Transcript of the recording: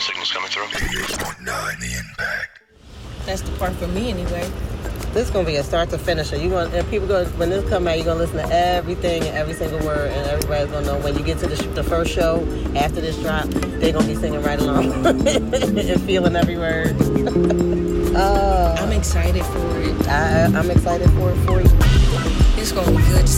signals coming through. 88.9 The Impact. That's the part for me anyway. This is gonna be a start to finish. And people go when this come out, you're gonna listen to everything and every single word, and everybody's gonna know when you get to the first show after this drop, they're gonna be singing right along and feeling every word. I'm excited for it. I'm excited for it for you. It's gonna be good.